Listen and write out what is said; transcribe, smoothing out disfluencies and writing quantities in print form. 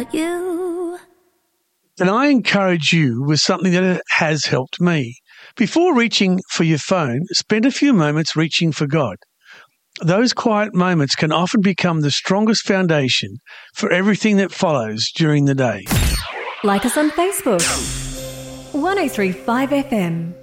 You. And I encourage you with something that has helped me. Before reaching for your phone, spend a few moments reaching for God. Those quiet moments can often become the strongest foundation for everything that follows during the day. Like us on Facebook. 1035 FM.